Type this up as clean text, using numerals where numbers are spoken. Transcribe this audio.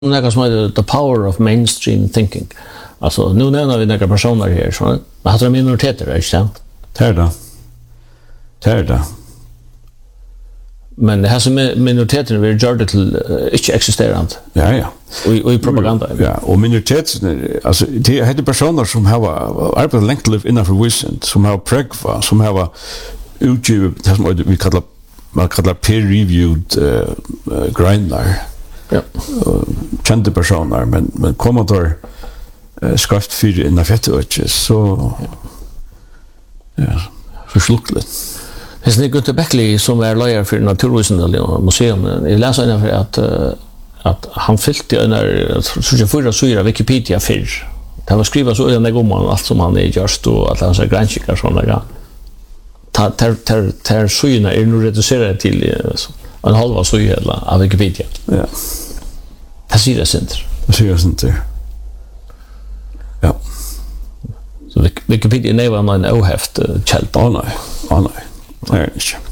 Något som heter the power of mainstream thinking. Alltså, nu nämner vi några personer här, så man har minoriteter, inte sant? Det är det. Men det här som minoriteter vi gör det till inte existerande. Ja. Och i propaganda. Ja, och minoriteter, alltså det är personer som har arbetat länge innanför Vicent, som har prägva, som har utgivet det som man kallar peer-reviewed grindar. Ja. Kända personer, men kommer då skrift för innan fettöch så försluckligt. Det är Gunther Beckley som är lärare för Naturvetenskapligt museum. Jag läser innanför att han fyllde en förra syra Wikipedia för. Det var skrivet så en gång om allt som han är just och att han så granskar såna där. Tar syna är nu reducerade till en halv syra av Wikipedia. Ja. Det ser det inte. Ja. Så Wikipedia är en ohäft källa. Nej. Det är inte.